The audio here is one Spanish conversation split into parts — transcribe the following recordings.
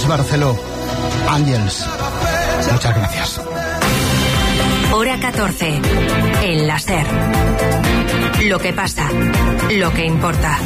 Barceló, Ángels. Muchas gracias. Hora 14. El la SER. Lo que pasa, lo que importa.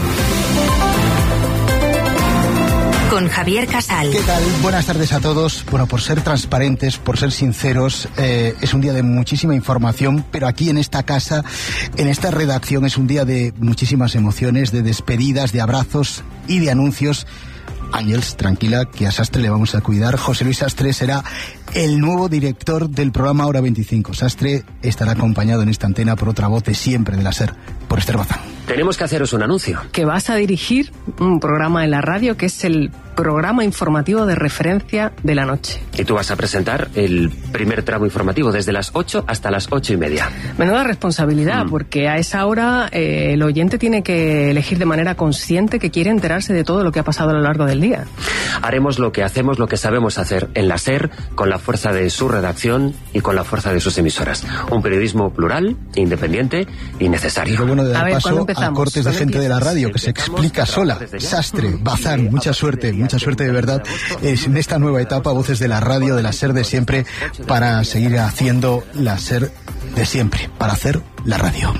Con Javier Casal. ¿Qué tal? Buenas tardes a todos. Bueno, por ser transparentes, por ser sinceros, es un día de muchísima información, pero aquí en esta casa, en esta redacción, es un día de muchísimas emociones, de despedidas, de abrazos y de anuncios. Ángels, tranquila, que a Sastre le vamos a cuidar. José Luis Sastre será el nuevo director del programa Hora 25. Sastre estará acompañado en esta antena por otra voz de siempre de la SER, por Esther Bazán. Tenemos que haceros un anuncio. Que vas a dirigir un programa en la radio que es el programa informativo de referencia de la noche. Y tú vas a presentar el primer tramo informativo desde las 8 hasta las 8:30. Menuda responsabilidad, porque a esa hora el oyente tiene que elegir de manera consciente que quiere enterarse de todo lo que ha pasado a lo largo del día. Haremos lo que hacemos, lo que sabemos hacer en la SER, con la fuerza de su redacción y con la fuerza de sus emisoras. Un periodismo plural, independiente y necesario. Lo bueno de dar paso a cortes de gente de la radio que se explica sola. Sastre, Bazán, mucha suerte de verdad en esta nueva etapa, voces de la radio, de la SER de siempre, para seguir haciendo la SER de siempre, para hacer la radio.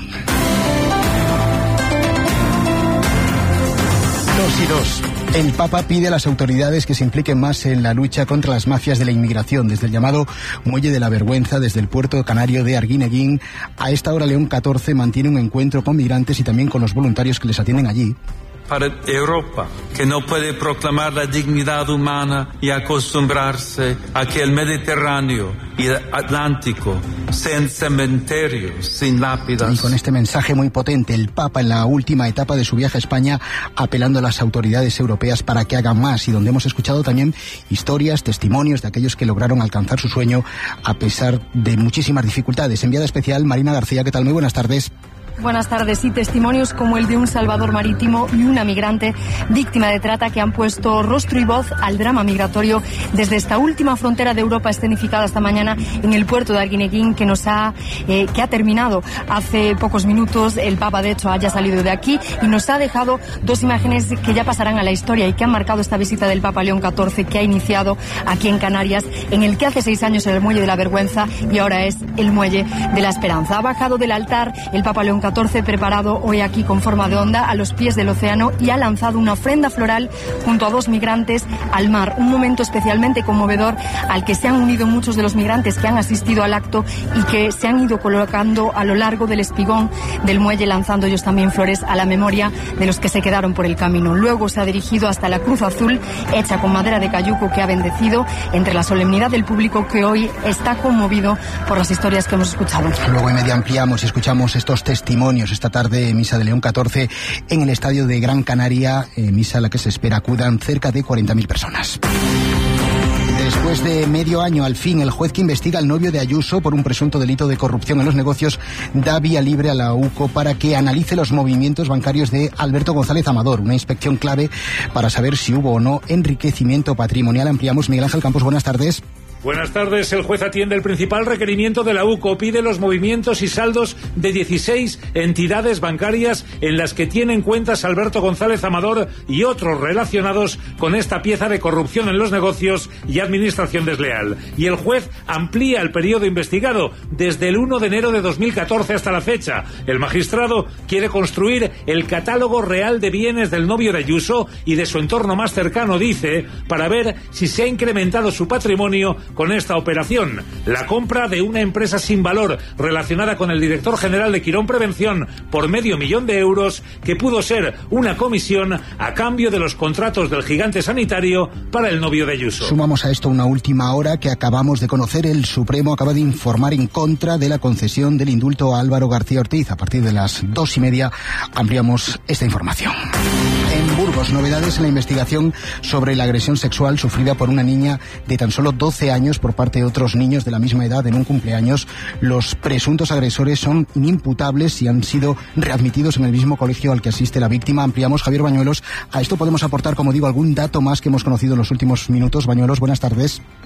2:02. El Papa pide a las autoridades que se impliquen más en la lucha contra las mafias de la inmigración, desde el llamado Muelle de la Vergüenza, desde el puerto canario de Arguineguín. A esta hora León XIV mantiene un encuentro con migrantes y también con los voluntarios que les atienden allí. Para Europa, que no puede proclamar la dignidad humana y acostumbrarse a que el Mediterráneo y el Atlántico sean cementerios sin lápidas. Y con este mensaje muy potente, el Papa en la última etapa de su viaje a España, apelando a las autoridades europeas para que hagan más, y donde hemos escuchado también historias, testimonios de aquellos que lograron alcanzar su sueño a pesar de muchísimas dificultades. Enviada especial Marina García, ¿qué tal? Muy buenas tardes. Buenas tardes. Y testimonios como el de un salvador marítimo y una migrante víctima de trata que han puesto rostro y voz al drama migratorio desde esta última frontera de Europa, escenificada esta mañana en el puerto de Arguineguín, que ha terminado hace pocos minutos. El Papa, de hecho, haya salido de aquí y nos ha dejado dos imágenes que ya pasarán a la historia y que han marcado esta visita del Papa León XIV, que ha iniciado aquí en Canarias, en el que hace 6 años era el Muelle de la Vergüenza y ahora es el Muelle de la Esperanza. Ha bajado del altar el Papa León XIV, preparado hoy aquí con forma de onda a los pies del océano, y ha lanzado una ofrenda floral junto a 2 migrantes al mar. Un momento especialmente conmovedor al que se han unido muchos de los migrantes que han asistido al acto y que se han ido colocando a lo largo del espigón del muelle, lanzando ellos también flores a la memoria de los que se quedaron por el camino. Luego se ha dirigido hasta la cruz azul hecha con madera de cayuco, que ha bendecido entre la solemnidad del público, que hoy está conmovido por las historias que hemos escuchado. Luego en media ampliamos y escuchamos estos testimonios esta tarde, misa de León XIV en el estadio de Gran Canaria, misa a la que se espera acudan cerca de 40.000 personas. Después de medio año, al fin, el juez que investiga al novio de Ayuso por un presunto delito de corrupción en los negocios da vía libre a la UCO para que analice los movimientos bancarios de Alberto González Amador, una inspección clave para saber si hubo o no enriquecimiento patrimonial. Ampliamos. Miguel Ángel Campos, buenas tardes. Buenas tardes. El juez atiende el principal requerimiento de la UCO. Pide los movimientos y saldos de 16 entidades bancarias en las que tienen cuentas Alberto González Amador y otros relacionados con esta pieza de corrupción en los negocios y administración desleal. Y el juez amplía el periodo investigado desde el 1 de enero de 2014 hasta la fecha. El magistrado quiere construir el catálogo real de bienes del novio de Ayuso y de su entorno más cercano, dice, para ver si se ha incrementado su patrimonio con esta operación. La compra de una empresa sin valor relacionada con el director general de Quirón Prevención por $500.000 que pudo ser una comisión a cambio de los contratos del gigante sanitario para el novio de Ayuso. Sumamos a esto una última hora que acabamos de conocer. El Supremo acaba de informar en contra de la concesión del indulto a Álvaro García Ortiz. A partir de las 2:30 ampliamos esta información. En Burgos, novedades en la investigación sobre la agresión sexual sufrida por una niña de tan solo 12 años por parte de otros niños de la misma edad en un cumpleaños. Los presuntos agresores son inimputables y han sido readmitidos en el mismo colegio al que asiste la víctima. Ampliamos. Javier Bañuelos. A esto podemos aportar, como digo, algún dato más que hemos conocido en los últimos minutos. Bañuelos, buenas tardes.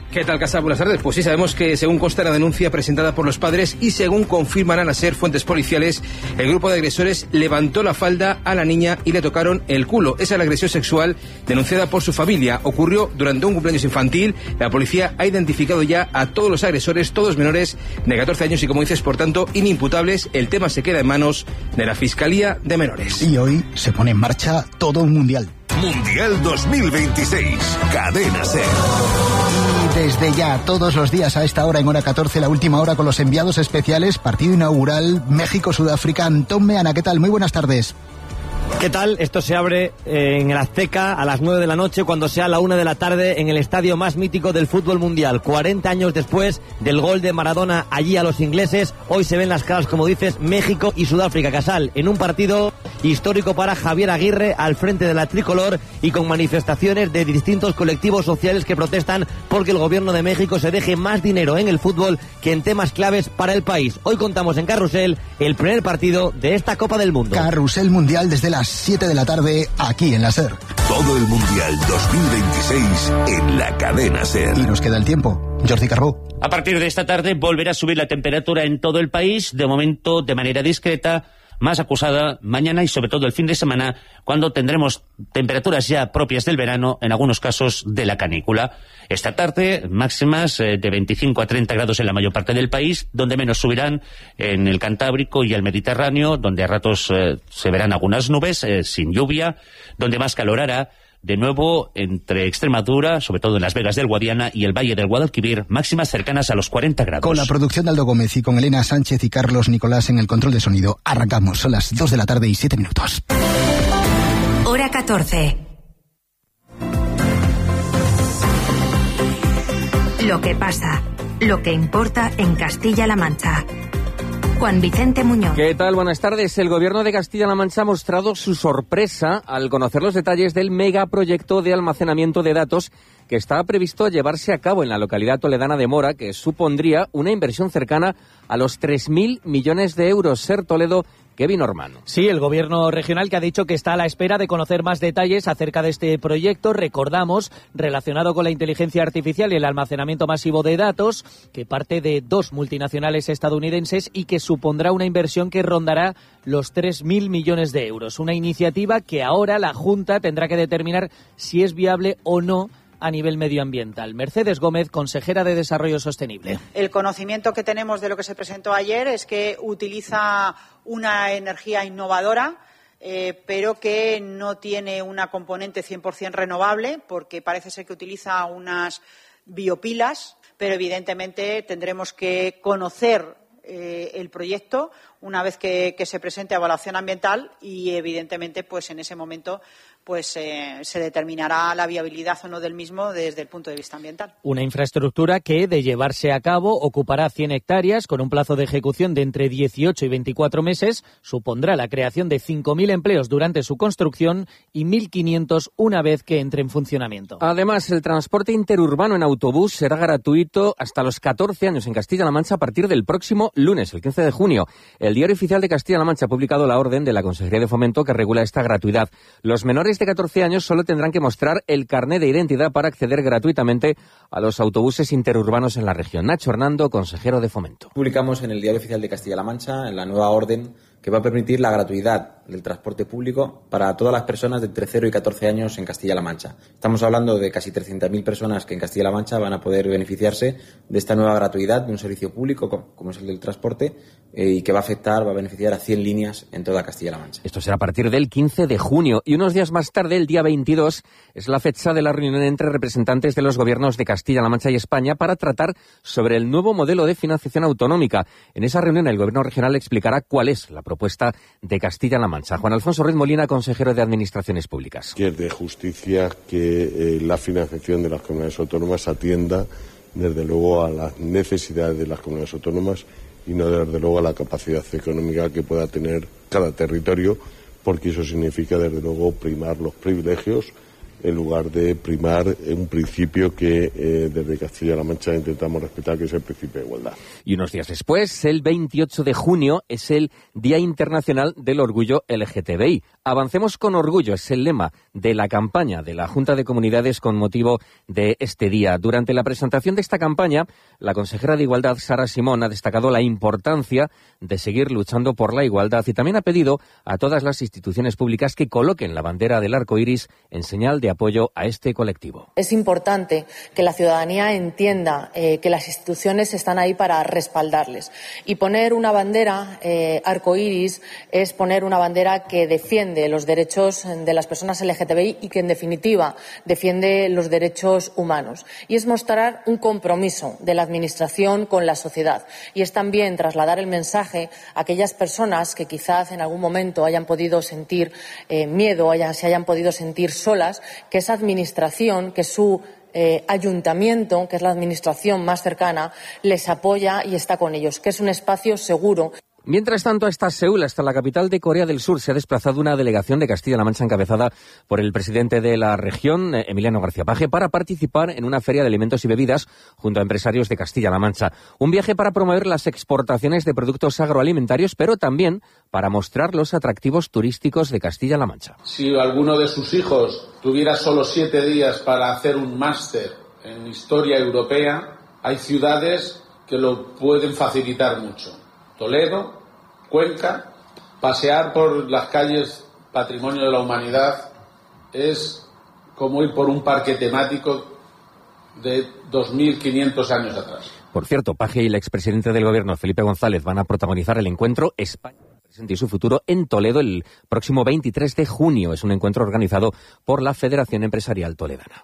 ¿Qué tal, Casa? Buenas tardes. Pues sí, sabemos que según consta la denuncia presentada por los padres y según confirman a ser fuentes policiales, el grupo de agresores levantó la falda a la niña y le tocaron el culo. Esa es la agresión sexual denunciada por su familia. Ocurrió durante un cumpleaños infantil. La policía ha identificado ya a todos los agresores, todos menores de 14 años y, como dices, por tanto, inimputables. El tema se queda en manos de la Fiscalía de Menores. Y hoy se pone en marcha todo un mundial. Mundial 2026, Cadena SER. Y desde ya, todos los días a esta hora, en hora 14, la última hora con los enviados especiales, partido inaugural, México-Sudáfrica. Antón Meana, ¿qué tal? Muy buenas tardes. ¿Qué tal? Esto se abre en el Azteca a las 9 de la noche, cuando sea la 1 de la tarde, en el estadio más mítico del fútbol mundial. 40 años después del gol de Maradona allí a los ingleses, hoy se ven las caras, como dices, México y Sudáfrica. Casal, en un partido histórico para Javier Aguirre al frente de la tricolor y con manifestaciones de distintos colectivos sociales que protestan porque el gobierno de México se deje más dinero en el fútbol que en temas claves para el país. Hoy contamos en Carrusel el primer partido de esta Copa del Mundo. Carrusel Mundial desde las 7 de la tarde, aquí en la SER. Todo el Mundial 2026 en la Cadena SER. Y nos queda el tiempo. Jordi Carbó. A partir de esta tarde volverá a subir la temperatura en todo el país, de momento de manera discreta, más acusada mañana y sobre todo el fin de semana, cuando tendremos temperaturas ya propias del verano, en algunos casos de la canícula. Esta tarde, máximas de 25 a 30 grados en la mayor parte del país, donde menos subirán en el Cantábrico y el Mediterráneo, donde a ratos se verán algunas nubes, sin lluvia, donde más calor hará. De nuevo, entre Extremadura, sobre todo en Las Vegas del Guadiana y el Valle del Guadalquivir, máximas cercanas a los 40 grados. Con la producción de Aldo Gómez y con Elena Sánchez y Carlos Nicolás en el control de sonido, arrancamos. Son las 2 de la tarde y 7 minutos. Hora 14. Lo que pasa, lo que importa en Castilla-La Mancha. Juan Vicente Muñoz. ¿Qué tal? Buenas tardes. El Gobierno de Castilla-La Mancha ha mostrado su sorpresa al conocer los detalles del megaproyecto de almacenamiento de datos que está previsto llevarse a cabo en la localidad toledana de Mora, que supondría una inversión cercana a los 3.000 millones de euros. Ser Toledo, Kevin Ormano. Sí, el gobierno regional que ha dicho que está a la espera de conocer más detalles acerca de este proyecto, recordamos, relacionado con la inteligencia artificial y el almacenamiento masivo de datos, que parte de 2 multinacionales estadounidenses y que supondrá una inversión que rondará los 3.000 millones de euros. Una iniciativa que ahora la Junta tendrá que determinar si es viable o no a nivel medioambiental. Mercedes Gómez, consejera de Desarrollo Sostenible. El conocimiento que tenemos de lo que se presentó ayer es que utiliza una energía innovadora, pero que no tiene una componente 100% renovable, porque parece ser que utiliza unas biopilas, pero evidentemente tendremos que conocer el proyecto una vez que se presente a evaluación ambiental y evidentemente pues en ese momento pues se determinará la viabilidad o no del mismo desde el punto de vista ambiental. Una infraestructura que, de llevarse a cabo, ocupará 100 hectáreas con un plazo de ejecución de entre 18 y 24 meses, supondrá la creación de 5.000 empleos durante su construcción y 1.500 una vez que entre en funcionamiento. Además, el transporte interurbano en autobús será gratuito hasta los 14 años en Castilla-La Mancha a partir del próximo lunes, el 15 de junio. El Diario Oficial de Castilla-La Mancha ha publicado la orden de la Consejería de Fomento que regula esta gratuidad. Los menores de 14 años solo tendrán que mostrar el carné de identidad para acceder gratuitamente a los autobuses interurbanos en la región. Nacho Hernando, consejero de Fomento. Publicamos en el Diario Oficial de Castilla-La Mancha, en la nueva orden, que va a permitir la gratuidad del transporte público para todas las personas de entre 0 y 14 años en Castilla-La Mancha. Estamos hablando de casi 300.000 personas que en Castilla-La Mancha van a poder beneficiarse de esta nueva gratuidad de un servicio público como es el del transporte y que va a beneficiar a 100 líneas en toda Castilla-La Mancha. Esto será a partir del 15 de junio y unos días más tarde, el día 22, es la fecha de la reunión entre representantes de los gobiernos de Castilla-La Mancha y España para tratar sobre el nuevo modelo de financiación autonómica. En esa reunión el gobierno regional explicará cuál es la propuesta de Castilla-La Mancha. Juan Alfonso Ruiz Molina, consejero de Administraciones Públicas. Que es de justicia que la financiación de las comunidades autónomas atienda, desde luego, a las necesidades de las comunidades autónomas y no, desde luego, a la capacidad económica que pueda tener cada territorio, porque eso significa, desde luego, primar los privilegios en lugar de primar un principio que desde Castilla-La Mancha intentamos respetar, que es el principio de igualdad. Y unos días después, el 28 de junio, es el Día Internacional del Orgullo LGTBI. Avancemos con orgullo, es el lema de la campaña de la Junta de Comunidades con motivo de este día. Durante la presentación de esta campaña, la consejera de Igualdad, Sara Simón, ha destacado la importancia de seguir luchando por la igualdad y también ha pedido a todas las instituciones públicas que coloquen la bandera del arco iris en señal de apoyo a este colectivo. Es importante que la ciudadanía entienda que las instituciones están ahí para respaldarles. Y poner una bandera arcoíris es poner una bandera que defiende los derechos de las personas LGTBI y que, en definitiva, defiende los derechos humanos. Y es mostrar un compromiso de la Administración con la sociedad. Y es también trasladar el mensaje a aquellas personas que quizás en algún momento hayan podido sentir miedo, se hayan podido sentir solas, que esa Administración, que su ayuntamiento, que es la administración más cercana, les apoya y está con ellos, que es un espacio seguro. Mientras tanto, hasta Seúl, hasta la capital de Corea del Sur, se ha desplazado una delegación de Castilla-La Mancha encabezada por el presidente de la región, Emiliano García Paje, para participar en una feria de alimentos y bebidas junto a empresarios de Castilla-La Mancha. Un viaje para promover las exportaciones de productos agroalimentarios, pero también para mostrar los atractivos turísticos de Castilla-La Mancha. Si alguno de sus hijos tuviera solo 7 días para hacer un máster en historia europea, hay ciudades que lo pueden facilitar mucho. Toledo, Cuenca, pasear por las calles Patrimonio de la Humanidad es como ir por un parque temático de 2.500 años atrás. Por cierto, Paje y el expresidente del Gobierno, Felipe González, van a protagonizar el encuentro España, presente y su futuro en Toledo el próximo 23 de junio. Es un encuentro organizado por la Federación Empresarial Toledana.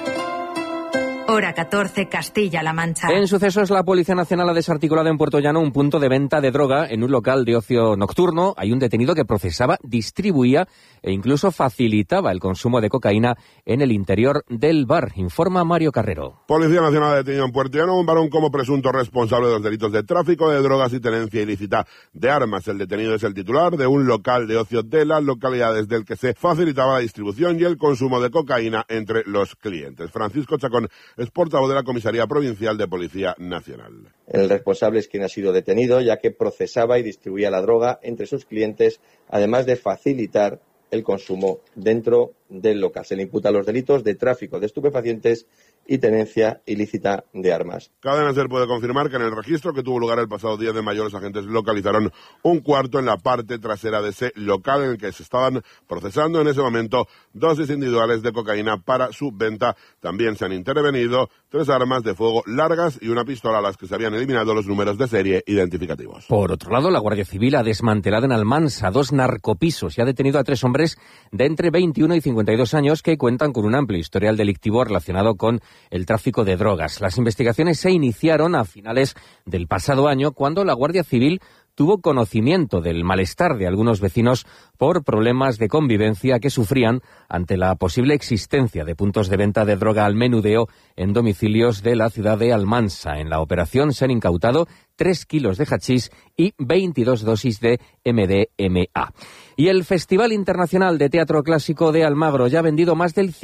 Hora 14, Castilla-La Mancha. En sucesos, la Policía Nacional ha desarticulado en Puerto Llano un punto de venta de droga en un local de ocio nocturno. Hay un detenido que procesaba, distribuía e incluso facilitaba el consumo de cocaína en el interior del bar, informa Mario Carrero. Policía Nacional ha detenido en Puerto Llano un varón como presunto responsable de los delitos de tráfico de drogas y tenencia ilícita de armas. El detenido es el titular de un local de ocio de las localidades del que se facilitaba la distribución y el consumo de cocaína entre los clientes. Francisco Chacón es portavoz de la Comisaría Provincial de Policía Nacional. El responsable es quien ha sido detenido, ya que procesaba y distribuía la droga entre sus clientes, además de facilitar el consumo dentro del local. Se le imputa los delitos de tráfico de estupefacientes y tenencia ilícita de armas. Cadena SER puede confirmar que en el registro que tuvo lugar el pasado 10 de mayo los agentes localizaron un cuarto en la parte trasera de ese local en el que se estaban procesando en ese momento dosis individuales de cocaína para su venta. También se han intervenido 3 armas de fuego largas y una pistola a las que se habían eliminado los números de serie identificativos. Por otro lado, la Guardia Civil ha desmantelado en Almansa 2 narcopisos y ha detenido a 3 hombres de entre 21 y 52 años que cuentan con un amplio historial delictivo relacionado con el tráfico de drogas. Las investigaciones se iniciaron a finales del pasado año cuando la Guardia Civil tuvo conocimiento del malestar de algunos vecinos por problemas de convivencia que sufrían ante la posible existencia de puntos de venta de droga al menudeo en domicilios de la ciudad de Almansa. En la operación se han incautado 3 kilos de hachís y 22 dosis de MDMA. Y el Festival Internacional de Teatro Clásico de Almagro ya ha vendido más del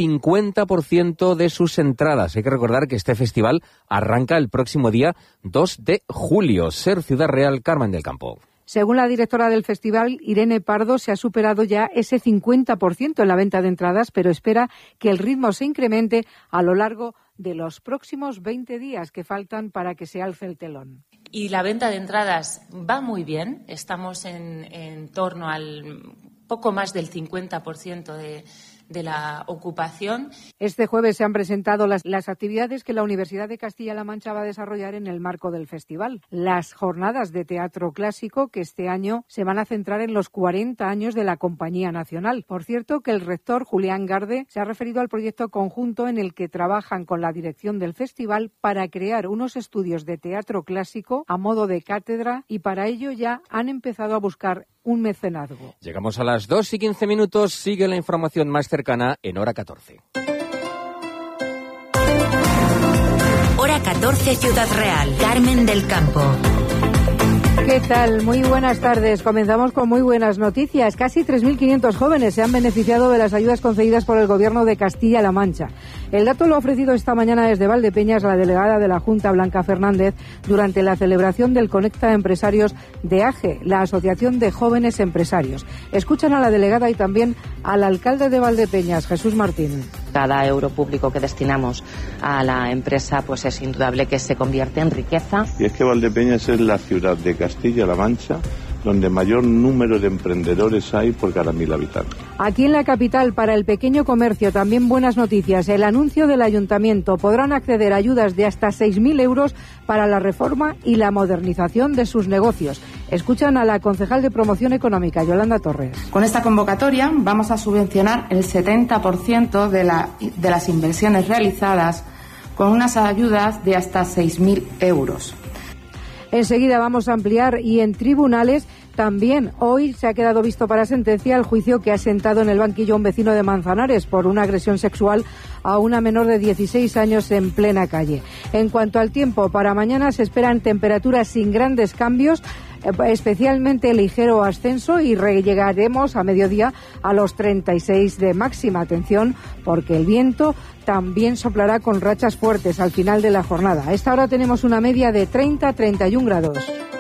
50% de sus entradas. Hay que recordar que este festival arranca el próximo día 2 de julio. SER Ciudad Real, Carmen del Campo. Según la directora del festival, Irene Pardo, se ha superado ya ese 50% en la venta de entradas, pero espera que el ritmo se incremente a lo largo de los próximos 20 días que faltan para que se alce el telón. Y la venta de entradas va muy bien. Estamos en torno al poco más del 50% de la ocupación. Este jueves se han presentado las actividades que la Universidad de Castilla-La Mancha va a desarrollar en el marco del festival. Las jornadas de teatro clásico que este año se van a centrar en los 40 años de la Compañía Nacional. Por cierto, que el rector Julián Garde se ha referido al proyecto conjunto en el que trabajan con la dirección del festival para crear unos estudios de teatro clásico a modo de cátedra y para ello ya han empezado a buscar un mecenazgo. Llegamos a las 2:15. Sigue la información más cercana en Hora 14. Hora 14, Ciudad Real. Carmen del Campo. ¿Qué tal? Muy buenas tardes. Comenzamos con muy buenas noticias. Casi 3.500 jóvenes se han beneficiado de las ayudas concedidas por el Gobierno de Castilla-La Mancha. El dato lo ha ofrecido esta mañana desde Valdepeñas la delegada de la Junta, Blanca Fernández, durante la celebración del Conecta Empresarios de AGE, la Asociación de Jóvenes Empresarios. Escuchan a la delegada y también al alcalde de Valdepeñas, Jesús Martín. Cada euro público que destinamos a la empresa pues es indudable que se convierte en riqueza. Y es que Valdepeñas es la ciudad de Castilla-La Mancha donde mayor número de emprendedores hay por cada 1.000 habitantes. Aquí en la capital, para el pequeño comercio, también buenas noticias. El anuncio del ayuntamiento: podrán acceder a ayudas de hasta 6.000 euros para la reforma y la modernización de sus negocios. Escuchan a la concejal de Promoción Económica, Yolanda Torres. Con esta convocatoria vamos a subvencionar el 70% de las inversiones realizadas con unas ayudas de hasta 6.000 euros. Enseguida vamos a ampliar, y en tribunales también. Hoy se ha quedado visto para sentencia el juicio que ha sentado en el banquillo un vecino de Manzanares por una agresión sexual a una menor de 16 años en plena calle. En cuanto al tiempo, para mañana se esperan temperaturas sin grandes cambios, especialmente ligero ascenso, y llegaremos a mediodía a los 36 de máxima. Atención, porque el viento también soplará con rachas fuertes al final de la jornada. A esta hora tenemos una media de 30-31 grados.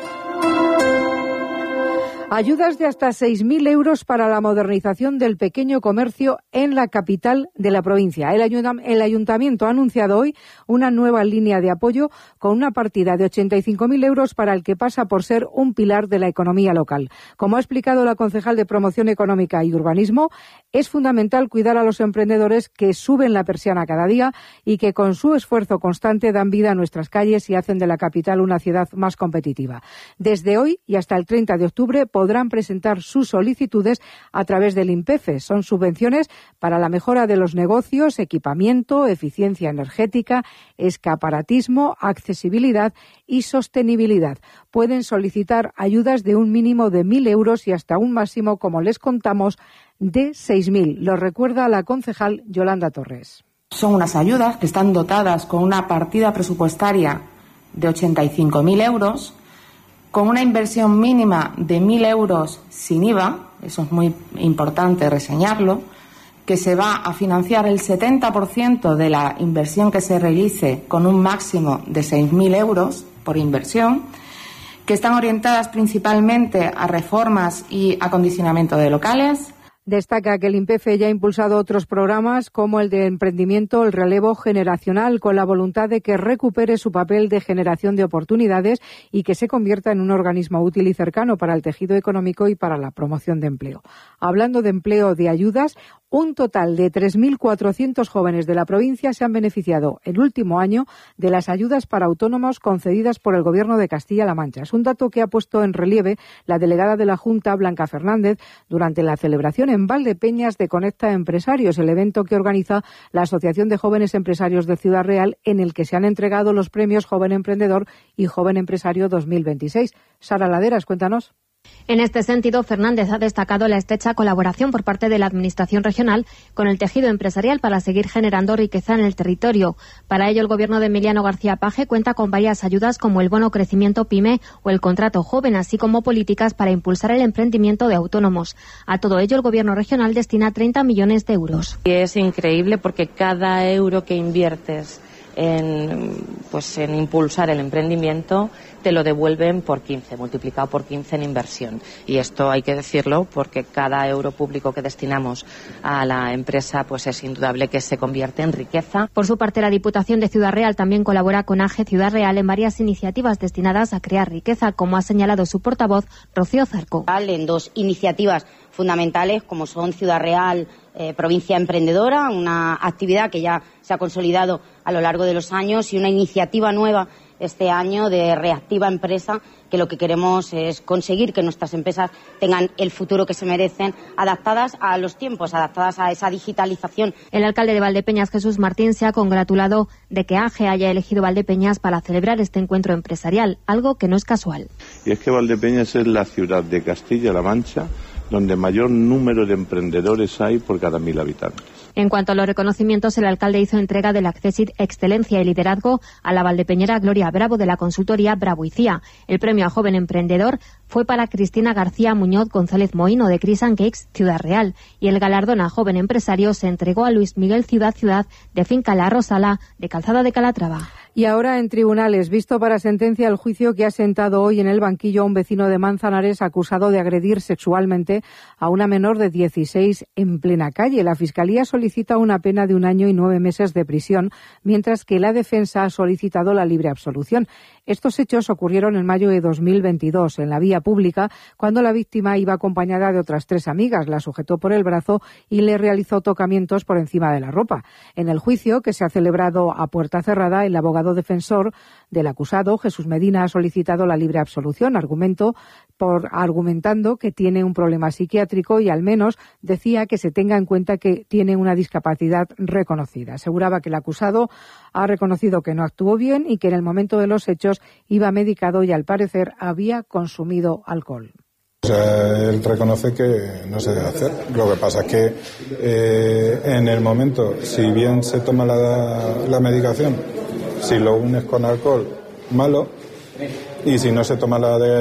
Ayudas de hasta 6.000 euros para la modernización del pequeño comercio en la capital de la provincia. El ayuntamiento ha anunciado hoy una nueva línea de apoyo con una partida de 85.000 euros para el que pasa por ser un pilar de la economía local. Como ha explicado la concejal de Promoción Económica y Urbanismo, es fundamental cuidar a los emprendedores que suben la persiana cada día y que con su esfuerzo constante dan vida a nuestras calles y hacen de la capital una ciudad más competitiva. Desde hoy y hasta el 30 de octubre podrán presentar sus solicitudes a través del INPEFE. Son subvenciones para la mejora de los negocios, equipamiento, eficiencia energética, escaparatismo, accesibilidad y sostenibilidad. Pueden solicitar ayudas de un mínimo de 1.000 euros y hasta un máximo, como les contamos, de 6.000. Lo recuerda la concejal Yolanda Torres. Son unas ayudas que están dotadas con una partida presupuestaria de 85.000 euros, con una inversión mínima de 1.000 euros sin IVA, eso es muy importante reseñarlo, que se va a financiar el 70% de la inversión que se realice con un máximo de 6.000 euros por inversión, que están orientadas principalmente a reformas y acondicionamiento de locales. Destaca que el INPEFE ya ha impulsado otros programas como el de emprendimiento, el relevo generacional, con la voluntad de que recupere su papel de generación de oportunidades y que se convierta en un organismo útil y cercano para el tejido económico y para la promoción de empleo. Hablando de empleo, de ayudas, un total de 3.400 jóvenes de la provincia se han beneficiado el último año de las ayudas para autónomos concedidas por el Gobierno de Castilla-La Mancha. Es un dato que ha puesto en relieve la delegada de la Junta, Blanca Fernández, durante la celebración en Valdepeñas de Conecta Empresarios, el evento que organiza la Asociación de Jóvenes Empresarios de Ciudad Real, en el que se han entregado los premios Joven Emprendedor y Joven Empresario 2026. Sara Laderas, cuéntanos. En este sentido, Fernández ha destacado la estrecha colaboración por parte de la Administración regional con el tejido empresarial para seguir generando riqueza en el territorio. Para ello, el Gobierno de Emiliano García Paje cuenta con varias ayudas como el Bono Crecimiento PYME o el Contrato Joven, así como políticas para impulsar el emprendimiento de autónomos. A todo ello, el Gobierno regional destina 30 millones de euros. Y es increíble porque cada euro que inviertes en impulsar el emprendimiento te lo devuelven por 15, multiplicado por 15 en inversión. Y esto hay que decirlo porque cada euro público que destinamos a la empresa pues es indudable que se convierte en riqueza. Por su parte, la Diputación de Ciudad Real también colabora con AGE Ciudad Real en varias iniciativas destinadas a crear riqueza, como ha señalado su portavoz, Rocío Zarco. En dos iniciativas fundamentales como son Ciudad Real, Provincia Emprendedora, una actividad que ya se ha consolidado a lo largo de los años, y una iniciativa nueva este año de Reactiva Empresa, que lo que queremos es conseguir que nuestras empresas tengan el futuro que se merecen, adaptadas a los tiempos, adaptadas a esa digitalización. El alcalde de Valdepeñas, Jesús Martín, se ha congratulado de que AGE haya elegido Valdepeñas para celebrar este encuentro empresarial, algo que no es casual. Y es que Valdepeñas es la ciudad de Castilla-La Mancha donde mayor número de emprendedores hay por cada 1.000 habitantes. En cuanto a los reconocimientos, el alcalde hizo entrega del Accessit Excelencia y Liderazgo a la valdepeñera Gloria Bravo de la consultoría Bravo y Cía. El premio a joven emprendedor fue para Cristina García Muñoz González Mohino de Chris & Cakes Ciudad Real, y el galardón a joven empresario se entregó a Luis Miguel Ciudad de Finca La Rosala de Calzada de Calatrava. Y ahora en tribunales, visto para sentencia el juicio que ha sentado hoy en el banquillo a un vecino de Manzanares acusado de agredir sexualmente a una menor de 16 en plena calle. La Fiscalía solicita una pena de 1 año y 9 meses de prisión, mientras que la defensa ha solicitado la libre absolución. Estos hechos ocurrieron en mayo de 2022 en la vía pública, cuando la víctima iba acompañada de otras 3 amigas. La sujetó por el brazo y le realizó tocamientos por encima de la ropa. En el juicio, que se ha celebrado a puerta cerrada, el abogado defensor del acusado, Jesús Medina, ha solicitado la libre absolución, argumentando que tiene un problema psiquiátrico y al menos decía que se tenga en cuenta que tiene una discapacidad reconocida. Aseguraba que el acusado ha reconocido que no actuó bien y que en el momento de los hechos iba medicado y al parecer había consumido alcohol. O sea, él reconoce que no se debe hacer. Lo que pasa es que en el momento, si bien se toma la medicación, si lo unes con alcohol, malo, y si no se toma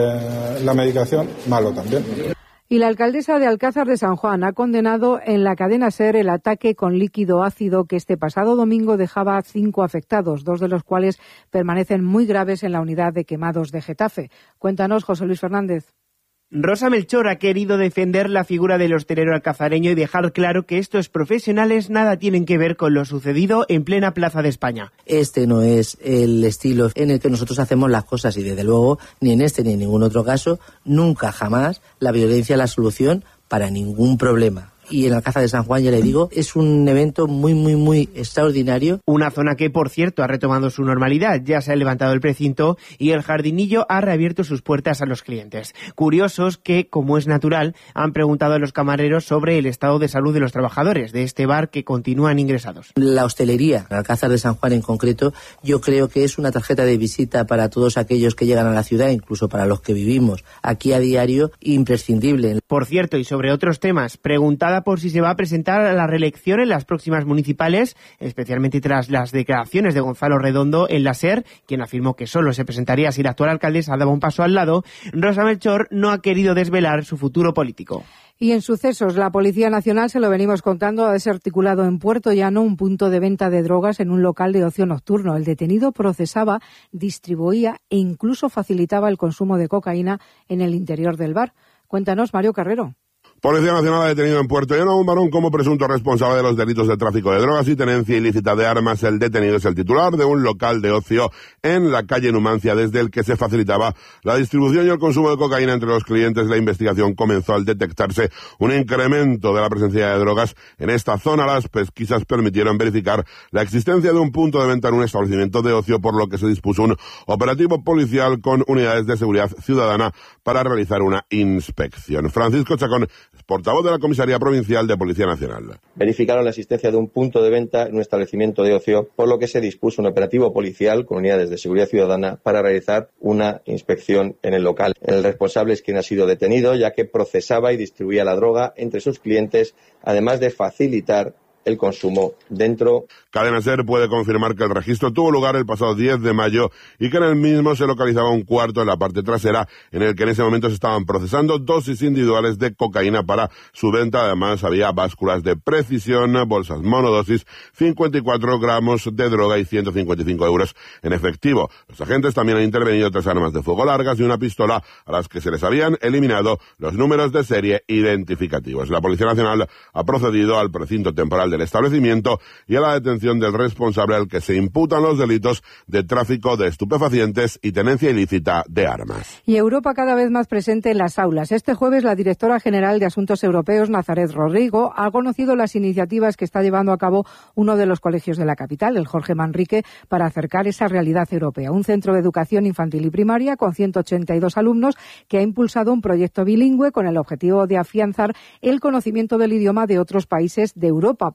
la medicación, malo también. Y la alcaldesa de Alcázar de San Juan ha condenado en la cadena SER el ataque con líquido ácido que este pasado domingo dejaba 5 afectados, 2 de los cuales permanecen muy graves en la unidad de quemados de Getafe. Cuéntanos, José Luis Fernández. Rosa Melchor ha querido defender la figura del hostelero alcazareño y dejar claro que estos profesionales nada tienen que ver con lo sucedido en plena Plaza de España. Este no es el estilo en el que nosotros hacemos las cosas y desde luego ni en este ni en ningún otro caso, nunca jamás la violencia es la solución para ningún problema. Y en Alcázar de San Juan, ya le digo, es un evento muy extraordinario. Una zona que, por cierto, ha retomado su normalidad. Ya se ha levantado el precinto y el jardinillo ha reabierto sus puertas a los clientes. Curiosos que, como es natural, han preguntado a los camareros sobre el estado de salud de los trabajadores de este bar que continúan ingresados. La hostelería, en Alcázar de San Juan en concreto, yo creo que es una tarjeta de visita para todos aquellos que llegan a la ciudad, incluso para los que vivimos aquí a diario, imprescindible. Por cierto, y sobre otros temas, preguntada por si se va a presentar a la reelección en las próximas municipales, especialmente tras las declaraciones de Gonzalo Redondo en la SER, quien afirmó que solo se presentaría si la actual alcaldesa daba un paso al lado. Rosa Melchor no ha querido desvelar su futuro político. Y en sucesos, la Policía Nacional, se lo venimos contando, ha desarticulado en Puerto Llano un punto de venta de drogas en un local de ocio nocturno. El detenido procesaba, distribuía e incluso facilitaba el consumo de cocaína en el interior del bar. Cuéntanos, Mario Carrero. Policía Nacional ha detenido en Puerto Llano a un varón como presunto responsable de los delitos de tráfico de drogas y tenencia ilícita de armas. El detenido es el titular de un local de ocio en la calle Numancia, desde el que se facilitaba la distribución y el consumo de cocaína entre los clientes. La investigación comenzó al detectarse un incremento de la presencia de drogas en esta zona. Las pesquisas permitieron verificar la existencia de un punto de venta en un establecimiento de ocio, por lo que se dispuso un operativo policial con unidades de seguridad ciudadana para realizar una inspección. Francisco Chacón, portavoz de la Comisaría Provincial de Policía Nacional. Verificaron la existencia de un punto de venta en un establecimiento de ocio, por lo que se dispuso un operativo policial con unidades de seguridad ciudadana para realizar una inspección en el local. El responsable es quien ha sido detenido, ya que procesaba y distribuía la droga entre sus clientes, además de facilitar el consumo dentro. Cadena SER puede confirmar que el registro tuvo lugar el pasado 10 de mayo y que en el mismo se localizaba un cuarto en la parte trasera en el que en ese momento se estaban procesando dosis individuales de cocaína para su venta. Además había básculas de precisión, bolsas monodosis, 54 gramos de droga y 155 euros en efectivo. Los agentes también han intervenido 3 armas de fuego largas y una pistola a las que se les habían eliminado los números de serie identificativos. La Policía Nacional ha procedido al precinto temporal del establecimiento y a la detención del responsable, al que se imputan los delitos de tráfico de estupefacientes y tenencia ilícita de armas. Y Europa cada vez más presente en las aulas. Este jueves la directora general de Asuntos Europeos, Nazaret Rodrigo, ha conocido las iniciativas que está llevando a cabo uno de los colegios de la capital, el Jorge Manrique, para acercar esa realidad europea. Un centro de educación infantil y primaria con 182 alumnos que ha impulsado un proyecto bilingüe con el objetivo de afianzar el conocimiento del idioma de otros países de Europa.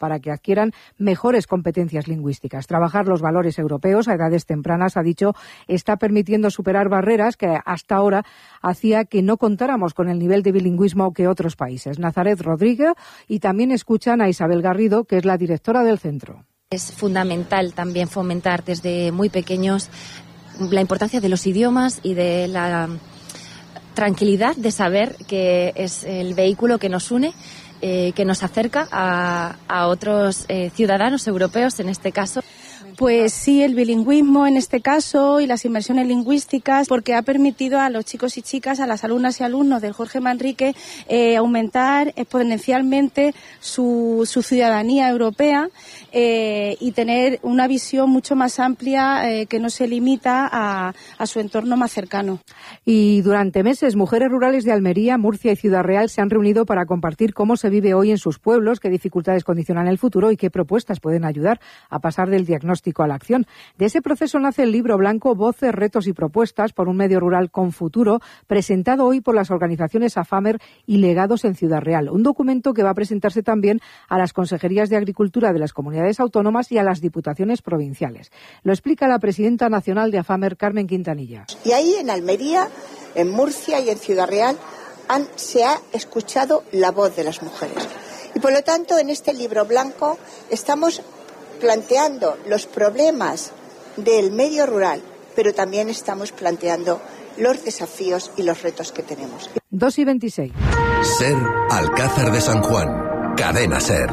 para que adquieran mejores competencias lingüísticas. Trabajar los valores europeos a edades tempranas, ha dicho, está permitiendo superar barreras que hasta ahora hacía que no contáramos con el nivel de bilingüismo que otros países. Nazaret Rodríguez, y también escuchan a Isabel Garrido, que es la directora del centro. Es fundamental también fomentar desde muy pequeños la importancia de los idiomas y de la tranquilidad de saber que es el vehículo que nos une, que nos acerca a otros ciudadanos europeos en este caso. Pues sí, el bilingüismo en este caso y las inmersiones lingüísticas, porque ha permitido a los chicos y chicas, a las alumnas y alumnos del Jorge Manrique, aumentar exponencialmente su ciudadanía europea y tener una visión mucho más amplia que no se limita a su entorno más cercano. Y durante meses, mujeres rurales de Almería, Murcia y Ciudad Real se han reunido para compartir cómo se vive hoy en sus pueblos, qué dificultades condicionan el futuro y qué propuestas pueden ayudar a pasar del diagnóstico a la acción. De ese proceso nace el libro blanco Voces, Retos y Propuestas por un medio rural con futuro, presentado hoy por las organizaciones AFAMER y Legados en Ciudad Real. Un documento que va a presentarse también a las consejerías de Agricultura de las comunidades autónomas y a las diputaciones provinciales. Lo explica la presidenta nacional de AFAMER, Carmen Quintanilla. Y ahí en Almería, en Murcia y en Ciudad Real se ha escuchado la voz de las mujeres. Y por lo tanto, en este libro blanco estamos planteando los problemas del medio rural, pero también estamos planteando los desafíos y los retos que tenemos. 2:26. SER, Alcázar de San Juan. Cadena SER.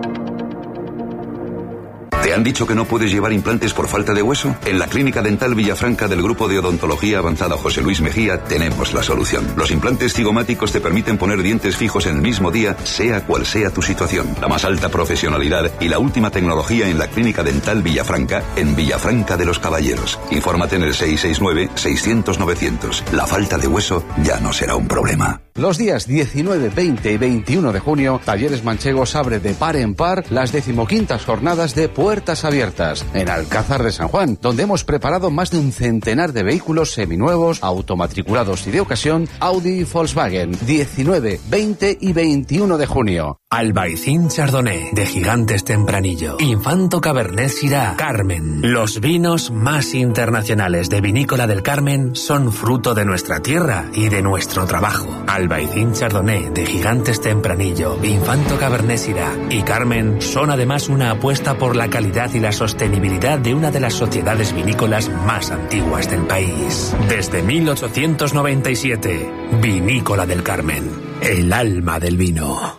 ¿Te han dicho que no puedes llevar implantes por falta de hueso? En la Clínica Dental Villafranca del Grupo de Odontología Avanzada José Luis Mejía tenemos la solución. Los implantes cigomáticos te permiten poner dientes fijos en el mismo día, sea cual sea tu situación. La más alta profesionalidad y la última tecnología en la Clínica Dental Villafranca, en Villafranca de los Caballeros. Infórmate en el 669-600-900. La falta de hueso ya no será un problema. Los días 19, 20 y 21 de junio, Talleres Manchegos abre de par en par las 15ª jornadas de Puertas Abiertas en Alcázar de San Juan, donde hemos preparado más de un centenar de vehículos seminuevos, automatriculados y de ocasión, Audi y Volkswagen. 19, 20 y 21 de junio. Albaicín Chardonnay, de Gigantes Tempranillo. Infanto Cabernet Syrah, Carmen. Los vinos más internacionales de Vinícola del Carmen son fruto de nuestra tierra y de nuestro trabajo. Albaicín Chardonnay, de Gigantes Tempranillo, Infanto Cabernet Syrah y Carmen son además una apuesta por la calidad y la sostenibilidad de una de las sociedades vinícolas más antiguas del país. Desde 1897, Vinícola del Carmen, el alma del vino.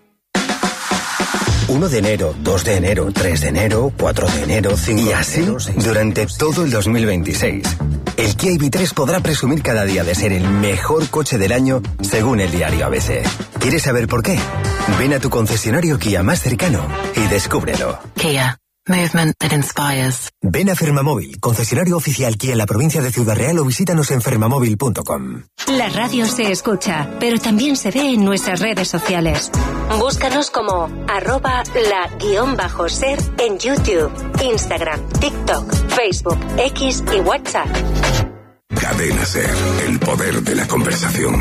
1 de enero, 2 de enero, 3 de enero, 4 de enero, 5 y así de enero, durante todo el 2026. El Kia EV3 podrá presumir cada día de ser el mejor coche del año según el diario ABC. ¿Quieres saber por qué? Ven a tu concesionario Kia más cercano y descúbrelo. Kia. Movement that inspires. Ven a Fermamóvil, concesionario oficial Kia en la provincia de Ciudad Real, o visítanos en fermamóvil.com. La radio se escucha, pero también se ve en nuestras redes sociales. Búscanos como @la_ser en YouTube, Instagram, TikTok, Facebook, X y WhatsApp. Cadena SER, el poder de la conversación.